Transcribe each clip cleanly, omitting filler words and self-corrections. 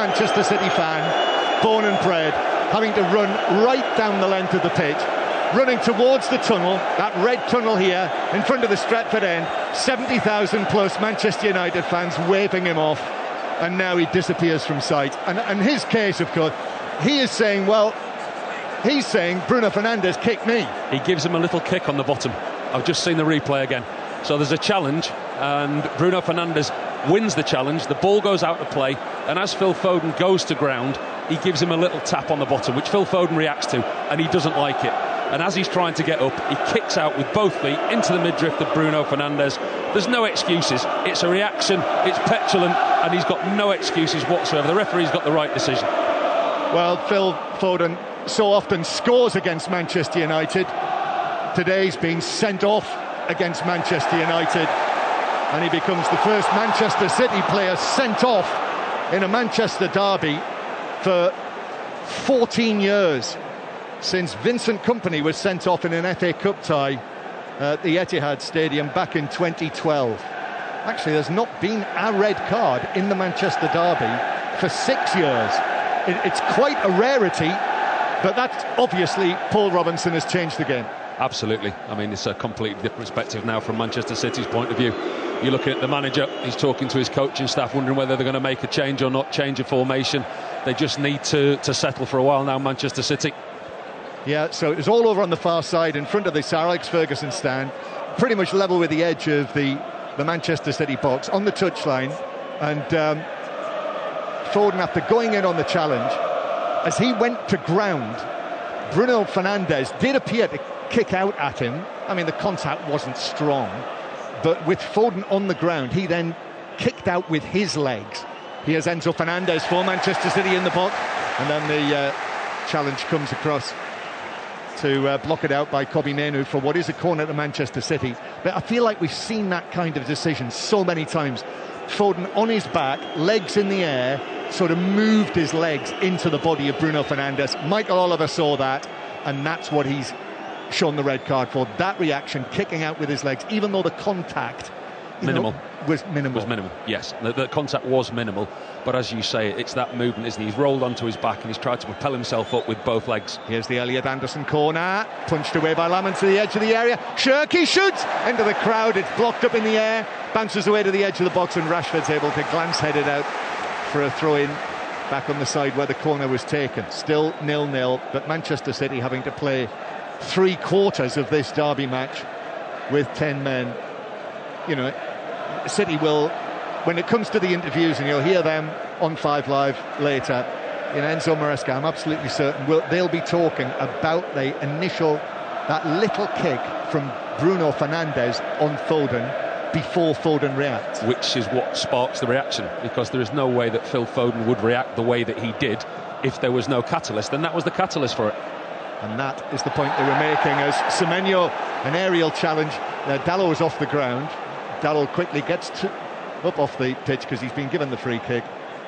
Manchester City fan, born and bred, having to run right down the length of the pitch, running towards the tunnel, that red tunnel here in front of the Stretford end, 70,000 plus Manchester United fans waving him off, and now he disappears from sight. And his case, of course, he is saying, well, he's saying Bruno Fernandes kicked me. He gives him a little kick on the bottom. I've just seen the replay again. So there's a challenge, and Bruno Fernandes wins the challenge. The ball goes out of play, and as Phil Foden goes to ground, he gives him a little tap on the bottom, which Phil Foden reacts to, and he doesn't like it. And as he's trying to get up, he kicks out with both feet into the midriff of Bruno Fernandes. There's no excuses. It's a reaction, it's petulant, and he's got no excuses whatsoever. The referee's got the right decision. Well, Phil Foden so often scores against Manchester United. Today he's been sent off against Manchester United, and he becomes the first Manchester City player sent off in a Manchester derby for 14 years, since Vincent Kompany was sent off in an FA Cup tie at the Etihad Stadium back in 2012. Actually, there's not been a red card in the Manchester derby for 6 years. It's quite a rarity, but that's obviously Paul Robinson has changed the game. Absolutely. I mean, it's a completely different perspective now from Manchester City's point of view. You're looking at the manager, he's talking to his coaching staff, wondering whether they're going to make a change or not, change of formation. They just need to settle for a while now, Manchester City. Yeah, so it was all over on the far side in front of the Sir Alex Ferguson stand, pretty much level with the edge of the Manchester City box, on the touchline. And Foden, after going in on the challenge, as he went to ground, Bruno Fernandes did appear to kick out at him. I mean, the contact wasn't strong, but with Foden on the ground, he then kicked out with his legs. Here's Enzo Fernandez for Manchester City in the box, and then the challenge comes across to block it out by Kobbie Mainoo for what is a corner to Manchester City. But I feel like we've seen that kind of decision so many times. Foden on his back, legs in the air, sort of moved his legs into the body of Bruno Fernandes. Michael Oliver saw that, and that's what he's shown the red card for. That reaction, kicking out with his legs, even though the contact was minimal. Yes, the contact was minimal, but as you say, it's that movement, isn't he? He's rolled onto his back and he's tried to propel himself up with both legs. Here's the Elliot Anderson corner, punched away by Lamont to the edge of the area. Shirky shoots into the crowd, it's blocked up in the air, bounces away to the edge of the box, and Rashford's able to glance headed out for a throw-in back on the side where the corner was taken. Still 0-0, but Manchester City having to play 3/4 of this derby match with 10 men. You know, City will, when it comes to the interviews, and you'll hear them on 5 Live later, you know, Enzo Maresca, I'm absolutely certain they'll be talking about the initial, that little kick from Bruno Fernandes on Foden before Foden reacts. Which is what sparks the reaction, because there is no way that Phil Foden would react the way that he did if there was no catalyst, and that was the catalyst for it. And that is the point they were making as Semenyo, an aerial challenge. Dalot is off the ground. Dalot quickly gets up off the pitch because he's been given the free kick,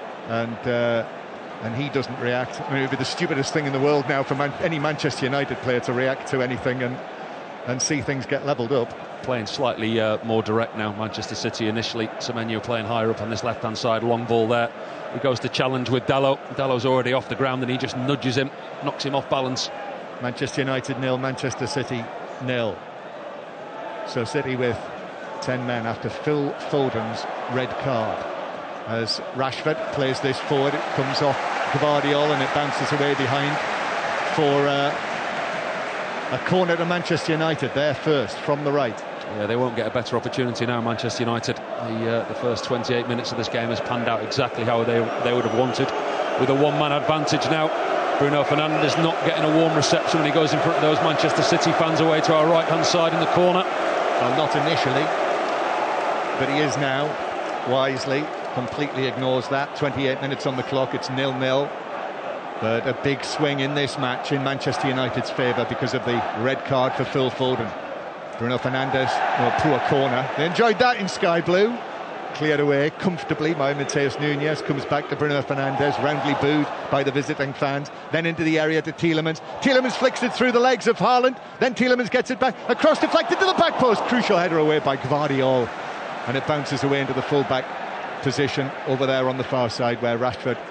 and he doesn't react. I mean, it would be the stupidest thing in the world now for any Manchester United player to react to anything and see things get levelled up. Playing slightly more direct now, Manchester City initially. Semenyo playing higher up on this left-hand side, long ball there. He goes to challenge with Dalot. Dalot's already off the ground and he just nudges him, knocks him off balance. Manchester United 0, Manchester City 0. So City with 10 men after Phil Foden's red card. As Rashford plays this forward, it comes off Gvardiol and it bounces away behind for a corner to Manchester United. There first from the right. Yeah, they won't get a better opportunity now, Manchester United. The first 28 minutes of this game has panned out exactly how they would have wanted, with a one-man advantage now. Bruno Fernandes not getting a warm reception when he goes in front of those Manchester City fans away to our right-hand side in the corner. Well, not initially, but he is now, wisely, completely ignores that. 28 minutes on the clock, it's 0-0. But a big swing in this match in Manchester United's favour because of the red card for Phil Foden. Bruno Fernandes, poor corner. They enjoyed that in Sky Blue. Cleared away comfortably by Matheus Nunes, comes back to Bruno Fernandes, roundly booed by the visiting fans, then into the area to Tielemans. Tielemans flicks it through the legs of Haaland, then Tielemans gets it back, across, deflected to the back post, crucial header away by Gvardiol, and it bounces away into the full-back position over there on the far side where Rashford